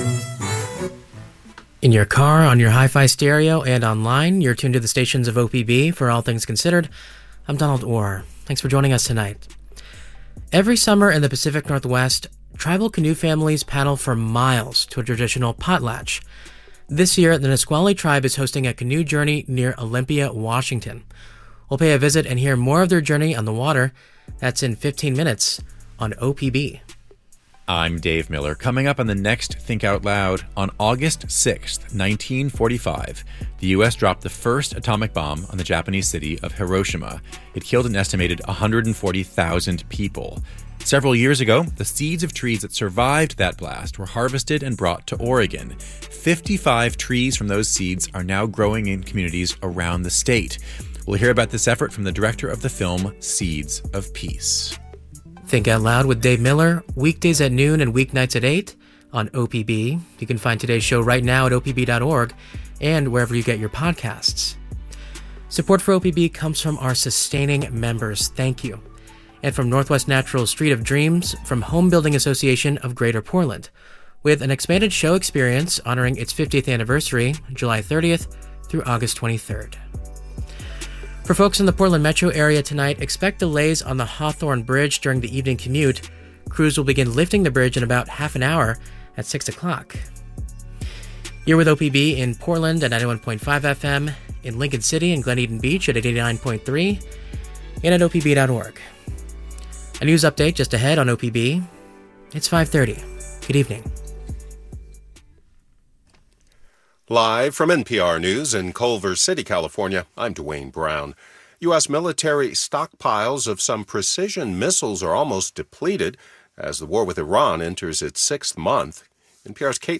In your car, on your hi-fi stereo, and online, you're tuned to the stations of OPB for All Things Considered. I'm Donald Orr. Thanks for joining us tonight. Every summer in the Pacific Northwest, tribal canoe families paddle for miles to a traditional potlatch. This year, the Nisqually tribe is hosting a canoe journey near Olympia, Washington. We'll pay a visit and hear more of their journey on the water. That's in 15 minutes on OPB. I'm Dave Miller. Coming up on the next Think Out Loud, on August 6th, 1945, the U.S. dropped the first atomic bomb on the Japanese city of Hiroshima. It killed an estimated 140,000 people. Several years ago, the seeds of trees that survived that blast were harvested and brought to Oregon. 55 trees from those seeds are now growing in communities around the state. We'll hear about this effort from the director of the film Seeds of Peace. Think Out Loud with Dave Miller, weekdays at noon and weeknights at 8 on OPB. You can find today's show right now at opb.org and wherever you get your podcasts. Support for OPB comes from our sustaining members. Thank you. And from Northwest Natural Street of Dreams, from Home Building Association of Greater Portland, with an expanded show experience honoring its 50th anniversary, July 30th through August 23rd. For folks in the Portland metro area tonight, expect delays on the Hawthorne Bridge during the evening commute. Crews will begin lifting the bridge in about half an hour at 6 o'clock. You're with OPB in Portland at 91.5 FM, in Lincoln City and Glen Eden Beach at 89.3, and at opb.org. A news update just ahead on OPB. It's 5:30. Good evening. Live from NPR News in Culver City, California, I'm Dwayne Brown. U.S. military stockpiles of some precision missiles are almost depleted as the war with Iran enters its sixth month. NPR's Kat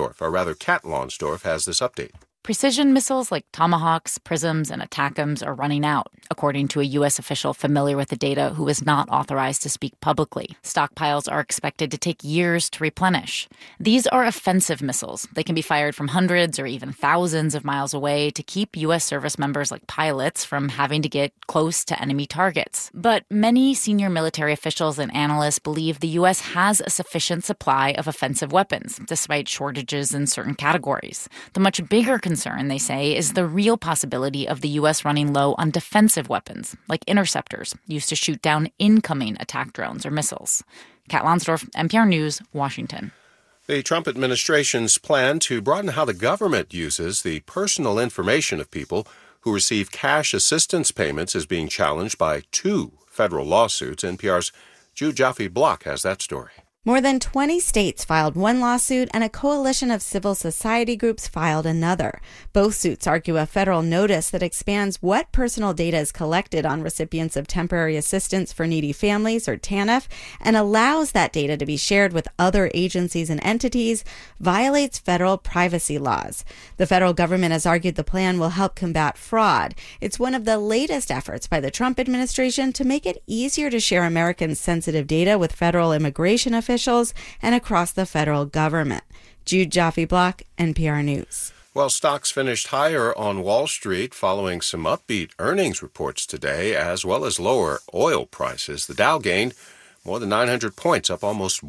Lonsdorf has this update. Precision missiles like Tomahawks, Prisms, and Attackams are running out, according to a U.S. official familiar with the data who is not authorized to speak publicly. Stockpiles are expected to take years to replenish. These are offensive missiles. They can be fired from hundreds or even thousands of miles away to keep U.S. service members like pilots from having to get close to enemy targets. But many senior military officials and analysts believe the U.S. has a sufficient supply of offensive weapons, despite shortages in certain categories. The much bigger concern, they say, is the real possibility of the U.S. running low on defensive weapons, like interceptors, used to shoot down incoming attack drones or missiles. Kat Lonsdorf, NPR News, Washington. The Trump administration's plan to broaden how the government uses the personal information of people who receive cash assistance payments is being challenged by two federal lawsuits. NPR's Jude Jaffe-Block has that story. More than 20 states filed one lawsuit, and a coalition of civil society groups filed another. Both suits argue a federal notice that expands what personal data is collected on recipients of temporary assistance for needy families, or TANF, and allows that data to be shared with other agencies and entities, violates federal privacy laws. The federal government has argued the plan will help combat fraud. It's one of the latest efforts by the Trump administration to make it easier to share Americans' sensitive data with federal immigration officials and across the federal government. Jude Jaffe-Block, NPR News. Well, stocks finished higher on Wall Street following some upbeat earnings reports today, as well as lower oil prices. The Dow gained more than 900 points, up almost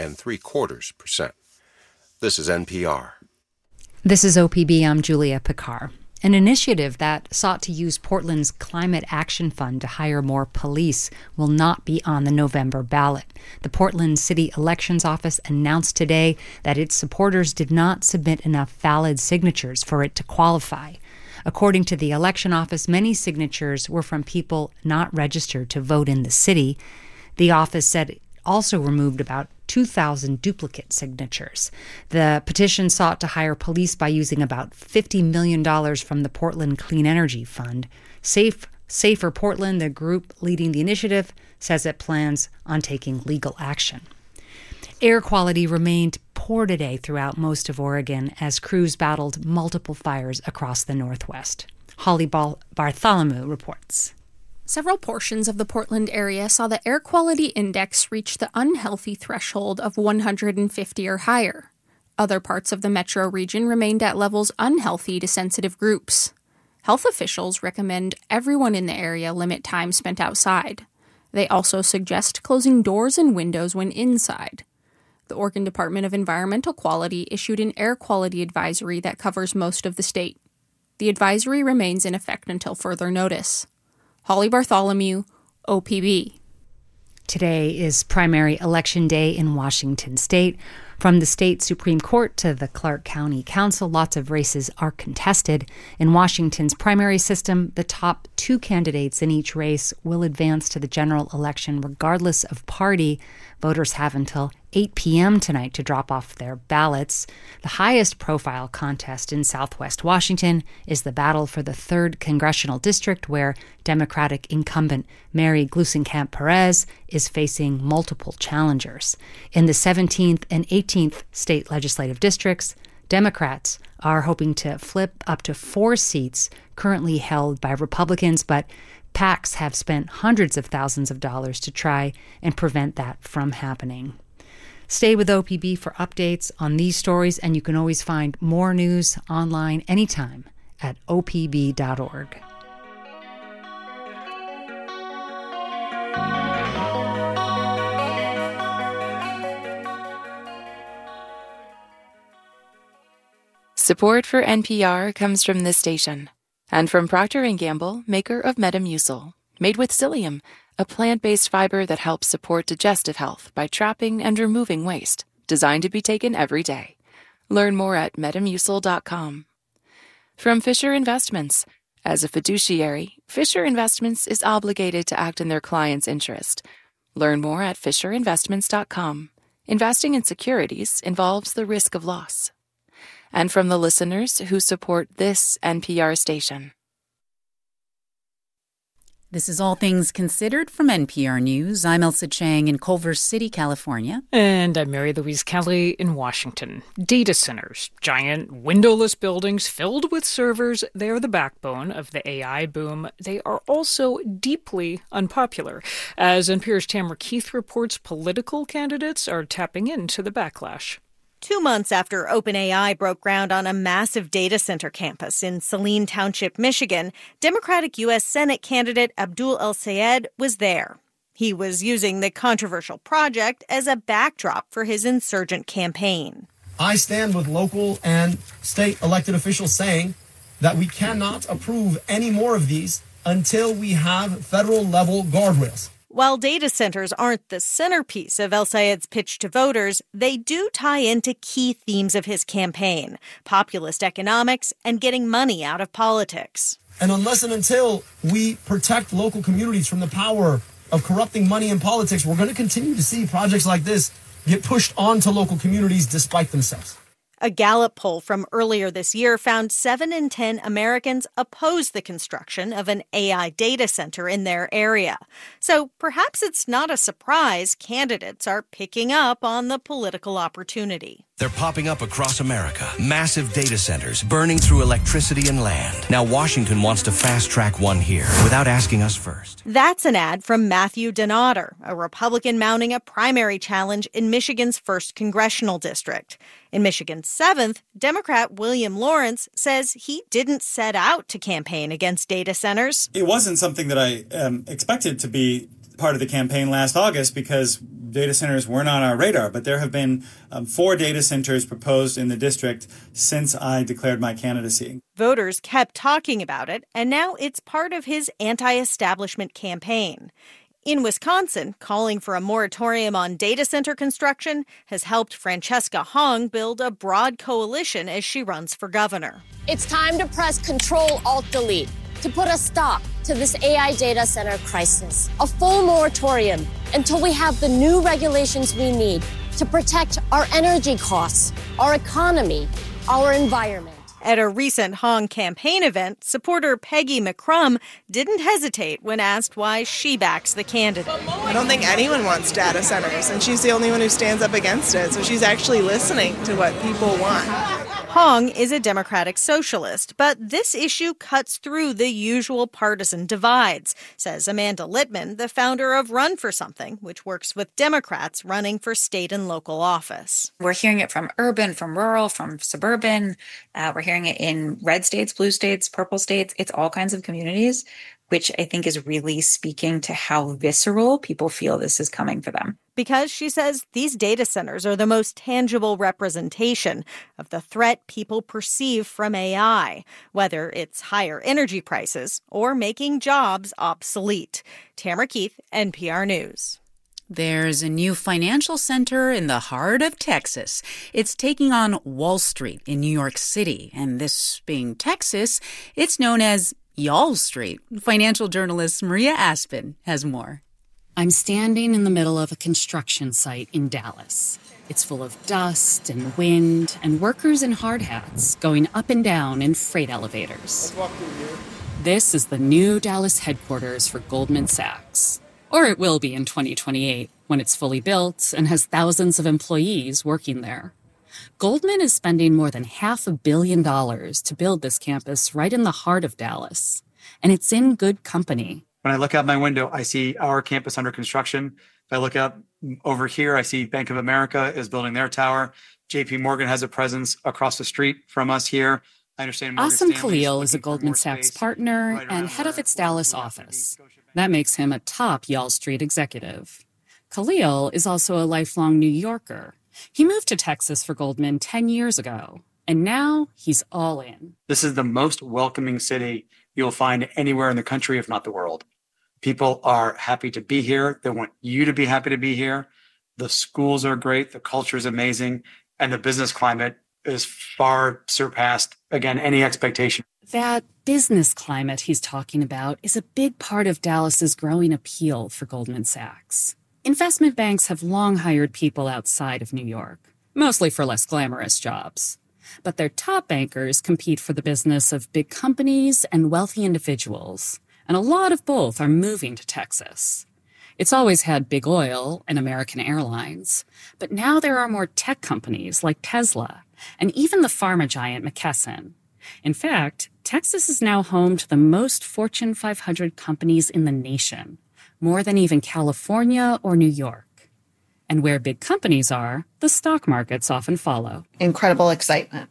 1.75%. This is NPR. This is OPB. I'm Julia Picard. An initiative that sought to use Portland's Climate Action Fund to hire more police will not be on the November ballot. The Portland City Elections Office announced today that its supporters did not submit enough valid signatures for it to qualify. According to the election office, many signatures were from people not registered to vote in the city. The office said it also removed about 2,000 duplicate signatures. The petition sought to hire police by using about $50 million from the Portland Clean Energy Fund. Safer Portland, the group leading the initiative, says it plans on taking legal action. Air quality remained poor today throughout most of Oregon as crews battled multiple fires across the Northwest. Holly Bartholomew reports. Several portions of the Portland area saw the air quality index reach the unhealthy threshold of 150 or higher. Other parts of the metro region remained at levels unhealthy to sensitive groups. Health officials recommend everyone in the area limit time spent outside. They also suggest closing doors and windows when inside. the Oregon Department of Environmental Quality issued an air quality advisory that covers most of the state. The advisory remains in effect until further notice. Holly Bartholomew, OPB. Today is primary election day in Washington state. From the state Supreme Court to the Clark County Council, lots of races are contested. In Washington's primary system, the top two candidates in each race will advance to the general election regardless of party. Voters have until 8 p.m. tonight to drop off their ballots. The highest profile contest in southwest Washington is the battle for the 3rd Congressional District, where Democratic incumbent Mary Gluesenkamp Perez is facing multiple challengers. In the 17th and 18th state legislative districts, Democrats are hoping to flip up to 4 seats currently held by Republicans, but PACs have spent hundreds of thousands of dollars to try and prevent that from happening. Stay with OPB for updates on these stories, and you can always find more news online anytime at opb.org. Support for NPR comes from this station and from Procter & Gamble, maker of Metamucil, made with psyllium, a plant-based fiber that helps support digestive health by trapping and removing waste, designed to be taken every day. Learn more at Metamucil.com. From Fisher Investments. As a fiduciary, Fisher Investments is obligated to act in their client's interest. Learn more at FisherInvestments.com. Investing in securities involves the risk of loss. And from the listeners who support this NPR station. This is All Things Considered from NPR News. I'm Elsa Chang in Culver City, California. And I'm Mary Louise Kelly in Washington. Data centers, giant windowless buildings filled with servers, they are the backbone of the AI boom. They are also deeply unpopular. As NPR's Tamara Keith reports, political candidates are tapping into the backlash. 2 months after OpenAI broke ground on a massive data center campus in Saline Township, Michigan, Democratic U.S. Senate candidate Abdul El-Sayed was there. He was using the controversial project as a backdrop for his insurgent campaign. I stand with local and state elected officials saying that we cannot approve any more of these until we have federal-level guardrails. While data centers aren't the centerpiece of El-Sayed's pitch to voters, they do tie into key themes of his campaign: populist economics and getting money out of politics. And unless and until we protect local communities from the power of corrupting money in politics, we're going to continue to see projects like this get pushed onto local communities despite themselves. A Gallup poll from earlier this year found 7 in 10 Americans oppose the construction of an AI data center in their area. So perhaps it's not a surprise candidates are picking up on the political opportunity. They're popping up across America. Massive data centers burning through electricity and land. Now Washington wants to fast-track one here without asking us first. That's an ad from Matthew Donader, a Republican mounting a primary challenge in Michigan's 1st congressional district. In Michigan's 7th, Democrat William Lawrence says he didn't set out to campaign against data centers. It wasn't something that I expected to be part of the campaign last August because data centers weren't on our radar, but there have been 4 data centers proposed in the district since I declared my candidacy. Voters kept talking about it, and now it's part of his anti-establishment campaign. In Wisconsin, calling for a moratorium on data center construction has helped Francesca Hong build a broad coalition as she runs for governor. It's time to press Control-Alt-Delete to put a stop to this AI data center crisis. A full moratorium until we have the new regulations we need to protect our energy costs, our economy, our environment. At a recent Hong campaign event, supporter Peggy McCrum didn't hesitate when asked why she backs the candidate. I don't think anyone wants data centers, and she's the only one who stands up against it, so she's actually listening to what people want. Hong is a Democratic socialist, but this issue cuts through the usual partisan divides, says Amanda Littman, the founder of Run for Something, which works with Democrats running for state and local office. We're hearing it from urban, from rural, from suburban. We're hearing it in red states, blue states, purple states. It's all kinds of communities which I think is really speaking to how visceral people feel this is coming for them. Because she says these data centers are the most tangible representation of the threat people perceive from AI, whether it's higher energy prices or making jobs obsolete. Tamara Keith, NPR News. There's a new financial center in the heart of Texas. It's taking on Wall Street in New York City. And this being Texas, it's known as Y'all Street. Financial journalist Maria Aspen has more. I'm standing in the middle of a construction site in Dallas. It's full of dust and wind and workers in hard hats going up and down in freight elevators. Let's walk through here. This is the new Dallas headquarters for Goldman Sachs. Or it will be in 2028, when it's fully built and has thousands of employees working there. Goldman is spending more than $500 million to build this campus right in the heart of Dallas. And it's in good company. When I look out my window, I see our campus under construction. If I look out over here, I see Bank of America is building their tower. JP Morgan has a presence across the street from us here. I understand Asim Khalil is a Goldman Sachs partner and head of its Dallas office. That makes him a top Y'all Street executive. Khalil is also a lifelong New Yorker. He moved to Texas for Goldman 10 years ago, and now he's all in. This is the most welcoming city you'll find anywhere in the country, if not the world. People are happy to be here. They want you to be happy to be here. The schools are great. The culture is amazing. And the business climate is far surpassed, again, any expectation. That business climate he's talking about is a big part of Dallas's growing appeal for Goldman Sachs. Investment banks have long hired people outside of New York, mostly for less glamorous jobs. But their top bankers compete for the business of big companies and wealthy individuals, and a lot of both are moving to Texas. It's always had big oil and American Airlines, but now there are more tech companies like Tesla and even the pharma giant McKesson. In fact, Texas is now home to the most Fortune 500 companies in the nation, more than even California or New York. And where big companies are, the stock markets often follow. Incredible excitement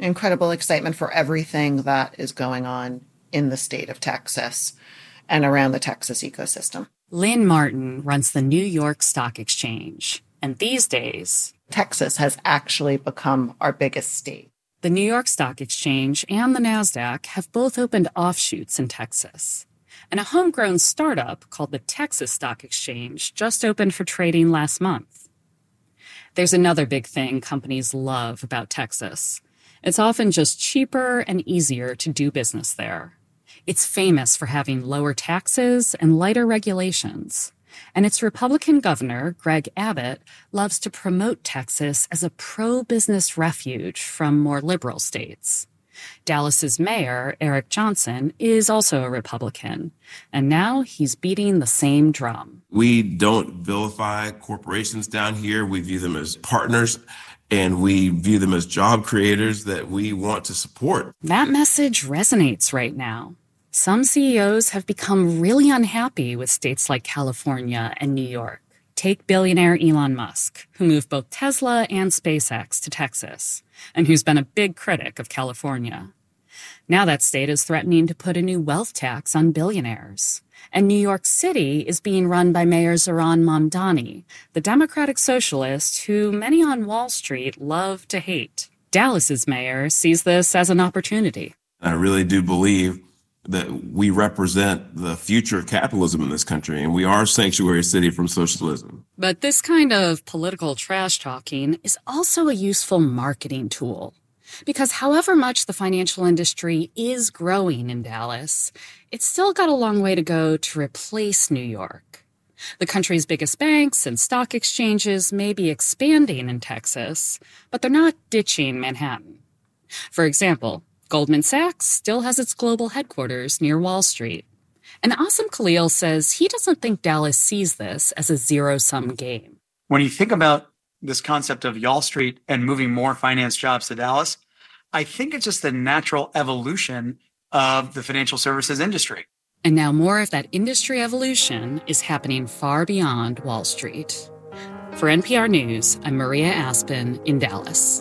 for everything that is going on in the state of Texas and around the Texas ecosystem. Lynn Martin runs the New York Stock Exchange, and these days, Texas has actually become our biggest state. The New York Stock Exchange and the NASDAQ have both opened offshoots in Texas. And a homegrown startup called the Texas Stock Exchange just opened for trading last month. There's another big thing companies love about Texas. It's often just cheaper and easier to do business there. It's famous for having lower taxes and lighter regulations. And its Republican governor, Greg Abbott, loves to promote Texas as a pro-business refuge from more liberal states. Dallas's mayor, Eric Johnson, is also a Republican, and now he's beating the same drum. We don't vilify corporations down here. We view them as partners, and we view them as job creators that we want to support. That message resonates right now. Some CEOs have become really unhappy with states like California and New York. Take billionaire Elon Musk, who moved both Tesla and SpaceX to Texas, and who's been a big critic of California. Now that state is threatening to put a new wealth tax on billionaires. And New York City is being run by Mayor Zohran Mamdani, the Democratic socialist who many on Wall Street love to hate. Dallas's mayor sees this as an opportunity. I really do believe that we represent the future of capitalism in this country, and we are a sanctuary city from socialism. But this kind of political trash talking is also a useful marketing tool. Because however much the financial industry is growing in Dallas, it's still got a long way to go to replace New York. The country's biggest banks and stock exchanges may be expanding in Texas, but they're not ditching Manhattan. For example, Goldman Sachs still has its global headquarters near Wall Street. And Asim Khalil says he doesn't think Dallas sees this as a zero-sum game. When you think about this concept of Y'all Street and moving more finance jobs to Dallas, I think it's just the natural evolution of the financial services industry. And now more of that industry evolution is happening far beyond Wall Street. For NPR News, I'm Maria Aspen in Dallas.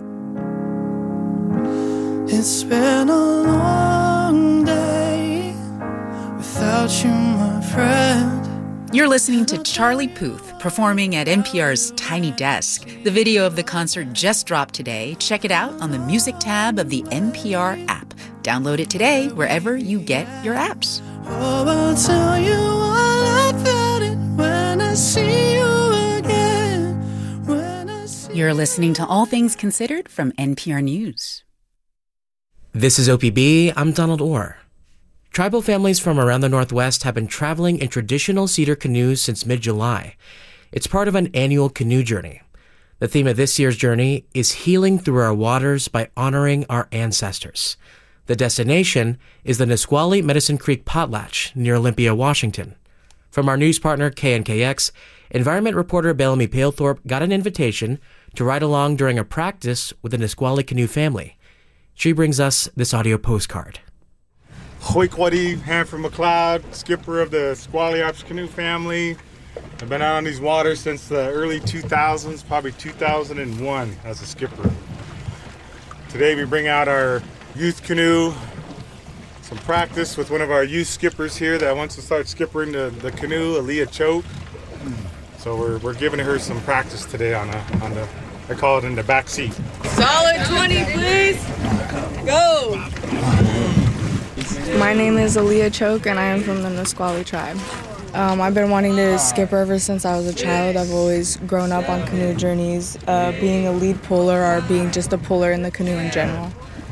It's been a long day without you, my friend. You're listening to Charlie Puth performing at NPR's Tiny Desk. The video of the concert just dropped today. Check it out on the music tab of the NPR app. Download it today wherever you get your apps. Oh, I'll tell you all about it when I see you again. You're listening to All Things Considered from NPR News. This is OPB. I'm Donald Orr. Tribal families from around the Northwest have been traveling in traditional cedar canoes since mid-July. It's part of an annual canoe journey. The theme of this year's journey is healing through our waters by honoring our ancestors. The destination is the Nisqually Medicine Creek Potlatch near Olympia, Washington. From our news partner KNKX, environment reporter Bellamy Palethorpe got an invitation to ride along during a practice with the Nisqually canoe family. She brings us this audio postcard. Hoikwadi Hanford McLeod, skipper of the Squally-Ops canoe family. I've been out on these waters since the early 2000s, probably 2001 as a skipper. Today we bring out our youth canoe, some practice with one of our youth skippers here that wants to start skippering the canoe, Aaliyah Choke. So we're giving her some practice today on the, I call it in the back seat. Solid 20, please. Go. My name is Aaliyah Choke, and I am from the Nisqually tribe. I've been wanting to skip ever since I was a child. I've always grown up on canoe journeys, being a lead puller or being just a puller in the canoe in general.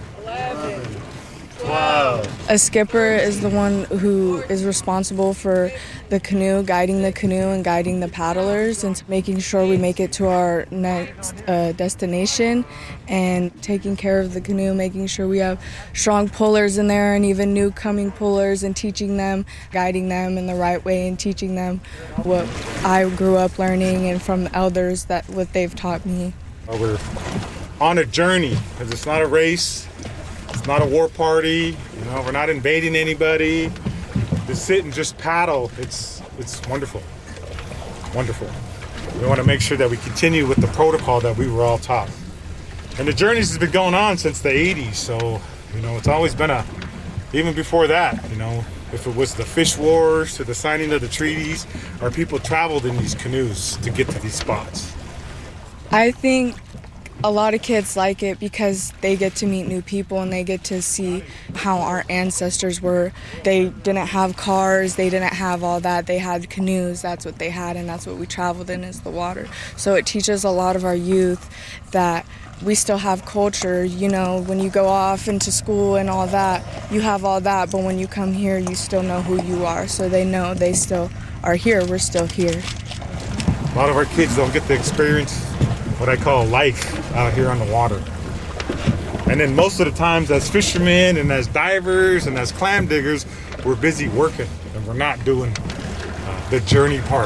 Wow. A skipper is the one who is responsible for the canoe, guiding the canoe and guiding the paddlers and making sure we make it to our next destination and taking care of the canoe, making sure we have strong pullers in there and even new coming pullers and teaching them, guiding them in the right way and teaching them what I grew up learning and from elders that what they've taught me. We're on a journey because it's not a race. It's not a war party, we're not invading anybody. To sit and just paddle, it's wonderful, wonderful. We want to make sure that we continue with the protocol that we were all taught. And the journeys has been going on since the 80s, so, it's always been even before that, if it was the fish wars to the signing of the treaties, our people traveled in these canoes to get to these spots. I think a lot of kids like it because they get to meet new people and they get to see how our ancestors were. They didn't have cars, they didn't have all that. They had canoes, that's what they had, and that's what we traveled in is the water. So it teaches a lot of our youth that we still have culture. When you go off into school and all that, you have all that, but when you come here, you still know who you are. So they know they still are here, we're still here. A lot of our kids don't get to experience what I call life out here on the water. And then most of the times as fishermen and as divers and as clam diggers, we're busy working and we're not doing the journey part,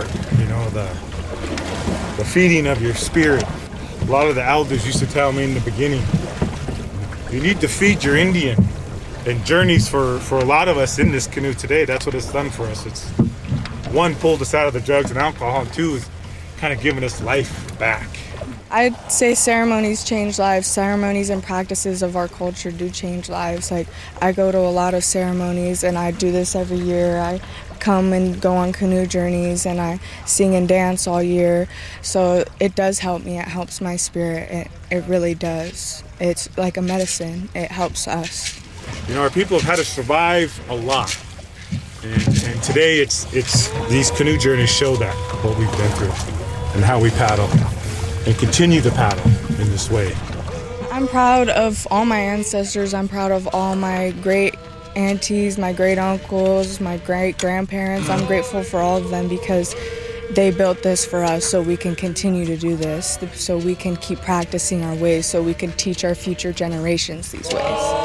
the feeding of your spirit. A lot of the elders used to tell me in the beginning, you need to feed your Indian. And journeys for a lot of us in this canoe today, that's what it's done for us. It's one, pulled us out of the drugs and alcohol, and two, is kind of giving us life back. I'd say ceremonies change lives. Ceremonies and practices of our culture do change lives. Like, I go to a lot of ceremonies, and I do this every year. I come and go on canoe journeys, and I sing and dance all year. So it does help me. It helps my spirit. It really does. It's like a medicine. It helps us. Our people have had to survive a lot. And today, it's these canoe journeys show that, what we've been through and how we paddle. And continue to paddle in this way. I'm proud of all my ancestors. I'm proud of all my great aunties, my great uncles, my great grandparents. I'm grateful for all of them because they built this for us so we can continue to do this, so we can keep practicing our ways, so we can teach our future generations these ways.